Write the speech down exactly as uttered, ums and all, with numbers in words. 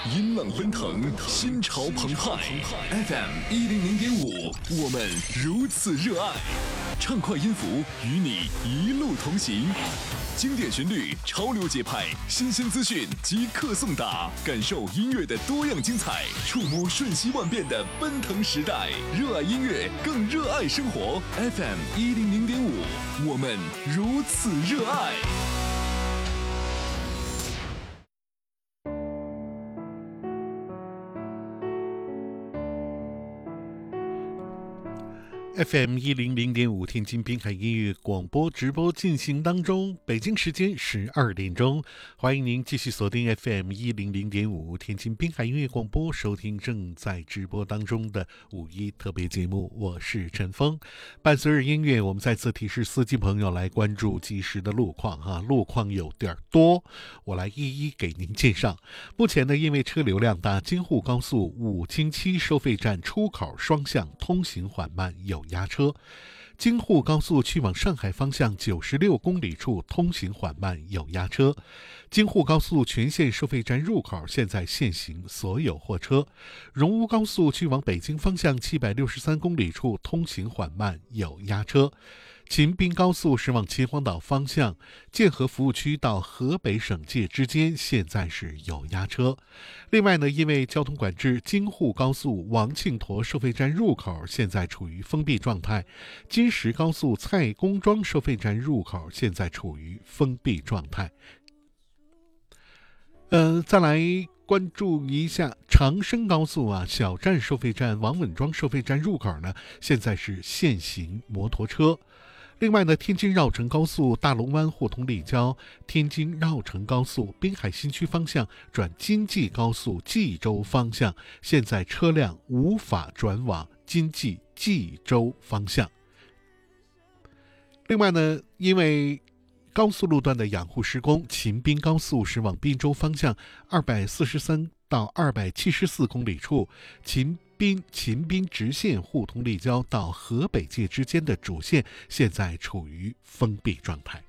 音浪奔腾，心潮澎湃。F M 一零零点五，我们如此热爱。畅快音符与你一路同行，经典旋律、潮流节拍、新鲜资讯即刻送达，感受音乐的多样精彩，触摸瞬息万变的奔腾时代。热爱音乐，更热爱生活。F M 一零零点五，我们如此热爱。 F M 一零零点五天津滨海音乐广播直播进行当中，北京时间十二点钟，欢迎您继续锁定 F M 一零零点五天津滨海音乐广播，收听正在直播当中的五一特别节目。我是陈峰，伴随着音乐，我们再次提示司机朋友来关注及时的路况哈，路况有点多，我来一一给您介绍。目前呢，因为车流量大，京沪高速武清七收费站出口双向通行缓慢，有压车。京沪高速去往上海方向九十六公里处通行缓慢，有压车。京沪高速全线收费站入口现在限行所有货车。荣乌高速去往北京方向七百六十三公里处通行缓慢，有压车。秦滨高速驶往秦皇岛方向建和服务区到河北省界之间现在是有压车。另外呢，因为交通管制，京沪高速王庆坨收费站入口现在处于封闭状态，金石高速蔡公庄收费站入口现在处于封闭状态。呃，再来关注一下长深高速啊，小站收费站王稳庄收费站入口呢，现在是限行摩托车。另外呢，天津绕城高速大龙湾互通立交，天津绕城高速滨海新区方向转京济高速济州方向，现在车辆无法转往京济济州方向。另外呢，因为高速路段的养护施工，秦滨高速驶往滨州方向二百四十三到二百七十四公里处，秦滨秦滨直线互通立交到河北界之间的主线现在处于封闭状态。